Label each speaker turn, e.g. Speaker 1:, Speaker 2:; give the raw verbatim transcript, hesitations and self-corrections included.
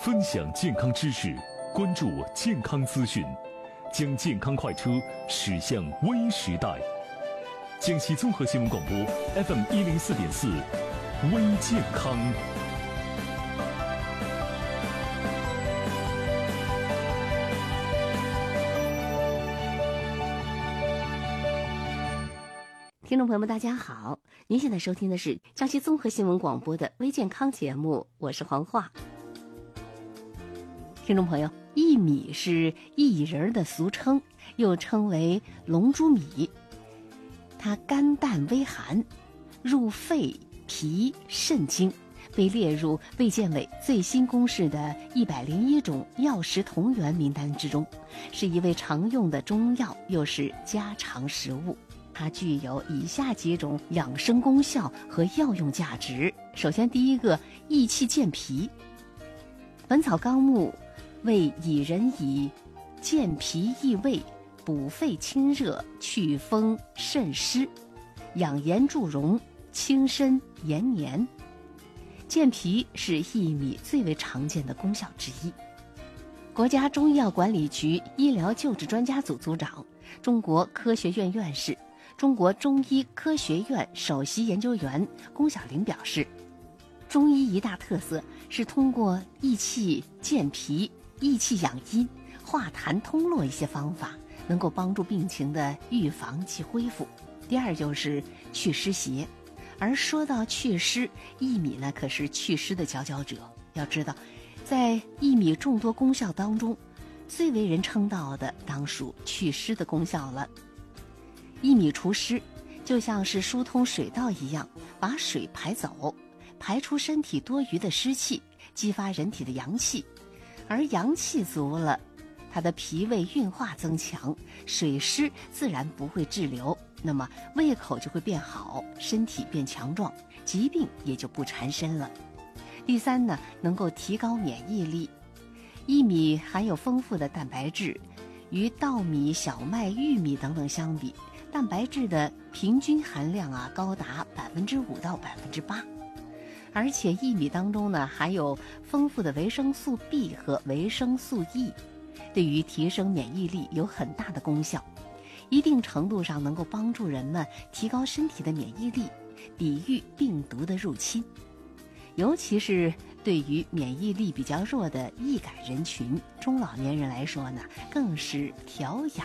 Speaker 1: 分享健康知识，关注健康资讯，将健康快车驶向微时代。江西综合新闻广播 F M 一零四点四，微健康。
Speaker 2: 听众朋友们，大家好！您现在收听的是江西综合新闻广播的微健康节目，我是黄华。听众朋友，薏米是薏仁的俗称，又称为龙珠米。它甘淡微寒，入肺、脾、肾经，被列入卫健委最新公示的一百零一种药食同源名单之中，是一味常用的中药，又是家常食物。它具有以下几种养生功效和药用价值。首先，第一个，益气健脾。《本草纲目》为以人以健脾益胃、补肺清热、祛风渗湿、养颜助荣、清身延年。健脾是薏米最为常见的功效之一。国家中医药管理局医疗救治专家组组长、中国科学院院士、中国中医科学院首席研究员龚晓玲表示，中医一大特色是通过益气健脾、益气养阴、化痰通络一些方法，能够帮助病情的预防及恢复。第二就是祛湿邪，而说到祛湿，薏米呢可是祛湿的佼佼者。要知道，在薏米众多功效当中，最为人称道的当属祛湿的功效了。薏米除湿，就像是疏通水道一样，把水排走，排出身体多余的湿气，激发人体的阳气。而阳气足了，它的脾胃运化增强，水湿自然不会滞留，那么胃口就会变好，身体变强壮，疾病也就不缠身了。第三呢，能够提高免疫力。薏米含有丰富的蛋白质，与稻米、小麦、玉米等等相比，蛋白质的平均含量啊高达百分之五到百分之八，而且薏米当中呢含有丰富的维生素 B 和维生素 E， 对于提升免疫力有很大的功效，一定程度上能够帮助人们提高身体的免疫力，抵御病毒的入侵。尤其是对于免疫力比较弱的易感人群、中老年人来说呢，更是调养